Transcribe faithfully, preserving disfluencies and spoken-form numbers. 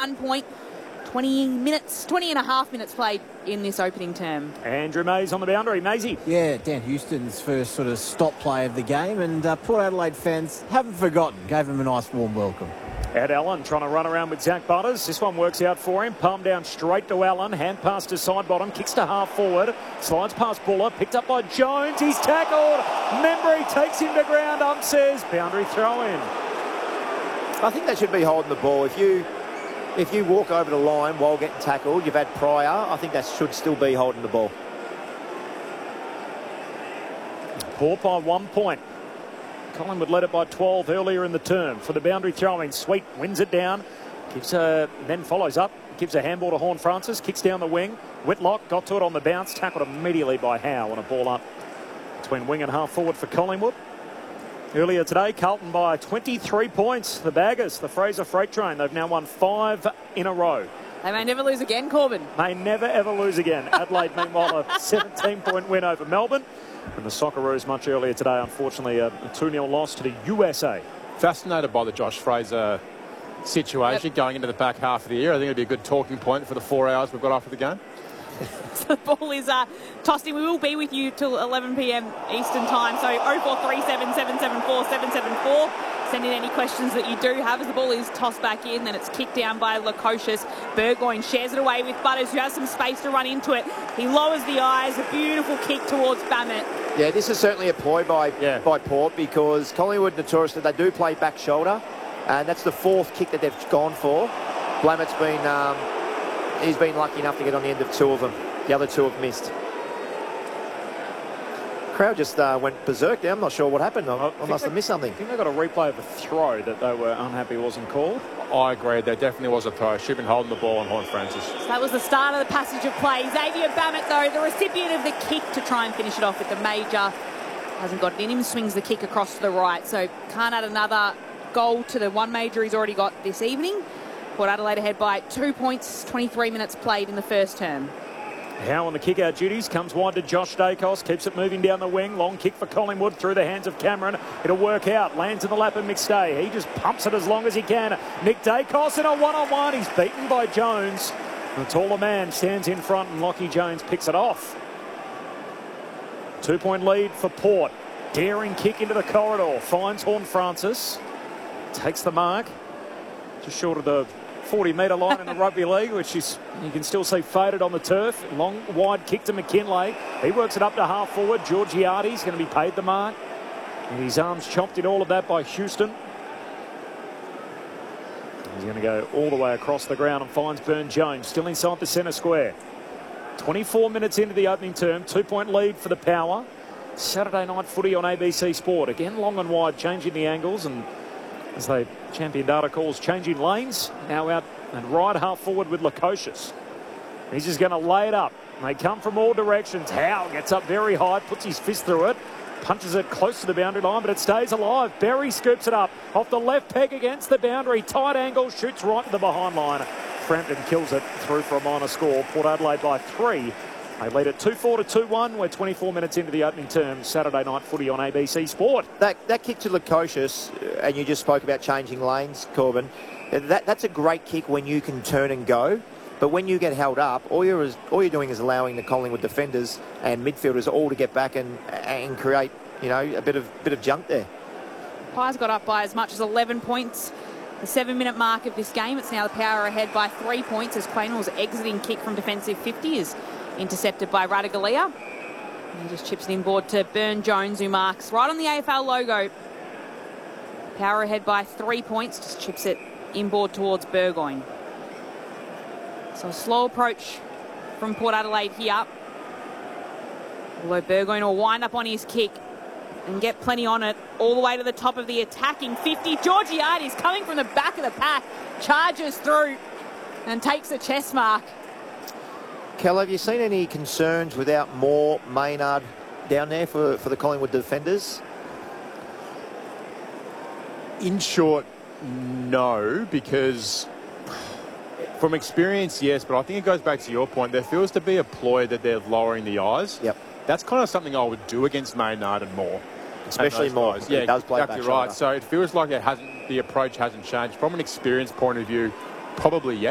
one point. twenty minutes, twenty and a half minutes played in this opening term. Andrew Mays on the boundary. Maisie. Yeah, Dan Houston's first sort of stop play of the game, and uh, Port Adelaide fans haven't forgotten. Gave him a nice warm welcome. Ed Allen trying to run around with Zach Butters. This one works out for him. Palm down straight to Allen. Hand pass to side bottom. Kicks to half forward. Slides past Buller. Picked up by Jones. He's tackled. Membry takes him to ground. Ump says boundary throw in. I think they should be holding the ball. If you if you walk over the line while getting tackled, you've had prior. I think that should still be holding the ball. Port by one point. Collingwood led it by twelve earlier in the term. For the boundary throwing, Sweet wins it down. Gives a, then follows up. Gives a handball to Horne-Francis. Kicks down the wing. Whitlock got to it on the bounce. Tackled immediately by Howe on a ball up between wing and half forward for Collingwood. Earlier today, Carlton by twenty-three points. The Baggers, the Fraser Freight Train, they've now won five in a row. They may never lose again, Corbin. May never ever lose again. Adelaide, meanwhile, a seventeen point win over Melbourne. And the Socceroos much earlier today, unfortunately, a two nil loss to the U S A. Fascinated by the Josh Fraser situation Yep. going into the back half of the year. I think it'll be a good talking point for the four hours we've got after the game. So the ball is uh, tossed in. We will be with you till eleven p m Eastern time. So oh four three seven, seven seven four, seven seven four. Send in any questions that you do have as the ball is tossed back in. Then it's kicked down by Lukosius. Burgoyne shares it away with Butters, who has some space to run into it. He lowers the eyes. A beautiful kick towards Bammett. Yeah, this is certainly a ploy by Yeah. by Port, because Collingwood notoriously they do play back shoulder, and that's the fourth kick that they've gone for. Blammett's been um, he's been lucky enough to get on the end of two of them. The other two have missed. Crowd just uh, went berserk there. I'm not sure what happened. I, I must have missed something. I think they got a replay of a throw that they were unhappy wasn't called. I agree. There definitely was a throw. She'd been holding the ball on Horne-Francis. So that was the start of the passage of play. Xavier Bammett, though, the recipient of the kick to try and finish it off with the major. Hasn't got it in him. Swings the kick across to the right. So can't add another goal to the one major he's already got this evening. Port Adelaide ahead by two points, twenty-three minutes played in the first term. Howe on the kick-out duties, comes wide to Josh Dacos, keeps it moving down the wing. Long kick for Collingwood through the hands of Cameron. It'll work out, lands in the lap of McStay. He just pumps it as long as he can. Nick Dacos in a one-on-one. He's beaten by Jones. The taller man stands in front and Lockie Jones picks it off. Two-point lead for Port. Daring kick into the corridor. Finds Horne-Francis. Takes the mark. Just short of the forty metre line in the rugby league, which is, you can still see faded on the turf. Long, wide kick to McKinlay. He works it up to half forward. Georgiades going to be paid the mark. And his arms chopped in all of that by Houston. He's going to go all the way across the ground and finds Burn Jones, still inside the centre square. twenty-four minutes into the opening term, two-point lead for the Power. Saturday night footy on A B C Sport. Again, long and wide, changing the angles, and as they champion data calls, changing lanes. Now out and right half forward with Lukosius. He's just going to lay it up. They come from all directions. Howe gets up very high, puts his fist through it, punches it close to the boundary line, but it stays alive. Berry scoops it up off the left peg against the boundary. Tight angle, shoots right to the behind line. Frampton kills it through for a minor score. Port Adelaide by three. They lead at two four to two one. We're twenty-four minutes into the opening term. Saturday night footy on A B C Sport. That that kick to Lukosius, and you just spoke about changing lanes, Corbin. That that's a great kick when you can turn and go. But when you get held up, all you're all you're doing is allowing the Collingwood defenders and midfielders all to get back and and create, you know, a bit of bit of junk there. Pies got up by as much as eleven points. The seven-minute mark of this game. It's now the Power ahead by three points as Quaynell's exiting kick from defensive fifty is intercepted by Radaglia. He just chips it inboard to Burn Jones, who marks right on the A F L logo. Power ahead by three points. Just chips it inboard towards Burgoyne. So a slow approach from Port Adelaide here. Although Burgoyne will wind up on his kick and get plenty on it all the way to the top of the attacking fifty. Georgiades coming from the back of the pack, charges through and takes a chest mark. Kel, have you seen any concerns without Moore, Maynard down there for, for the Collingwood defenders? In short, no, because from experience, yes, but I think it goes back to your point. There feels to be a ploy that they're lowering the eyes. Yep. That's kind of something I would do against Maynard and Moore. Especially Moore. Guys. Yeah, it does play exactly back right. shoulder. So it feels like it hasn't. The approach hasn't changed. From an experience point of view, probably yes.